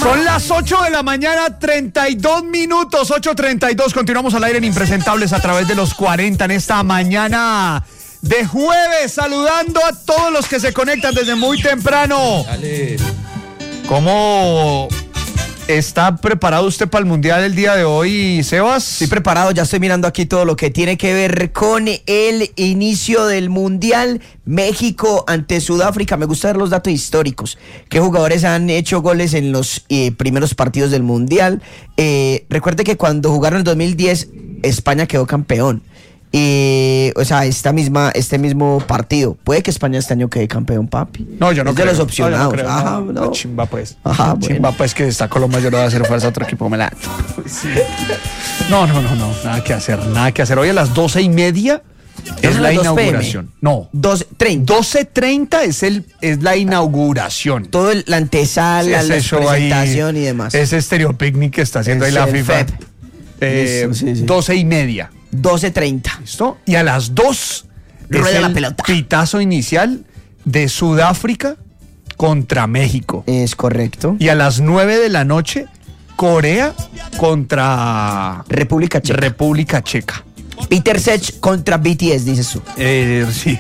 Son las 8 de la mañana, 32 minutos, 8:32. Continuamos al aire en Impresentables a través de los 40 en esta mañana de jueves, saludando a todos los que se conectan desde muy temprano. Dale. ¿Cómo está preparado usted para el Mundial el día de hoy, Sebas? Estoy preparado, ya estoy mirando aquí todo lo que tiene que ver con el inicio del Mundial. México ante Sudáfrica. Me gusta ver los datos históricos. ¿Qué jugadores han hecho goles en los primeros partidos del Mundial? Recuerde que cuando jugaron en 2010, España quedó campeón. O sea, este mismo partido. Puede que España este año quede campeón, papi. No, yo no creo. De los opcionados. No, yo no creo. Ajá, No. no. Chimba pues. Ajá, Chimba pues que está Colombia, yo no voy a hacer fuerza a otro equipo. Sí. No. Nada que hacer. Hoy a las 12:30 es la inauguración. No. 12:30. 12:30 es la inauguración. Todo la antesala, Sí, la presentación ahí, y demás. Ese Stereo Picnic que está haciendo ahí la FIFA. Listo, sí. 12:30. 12:30. ¿Listo? Y a las 2 rueda es la el pelota. pitazo inicial de Sudáfrica contra México. Es correcto. Y a las 9 de la noche, Corea contra República Checa. República Checa. Peter Sech contra BTS, dices tú. Sí.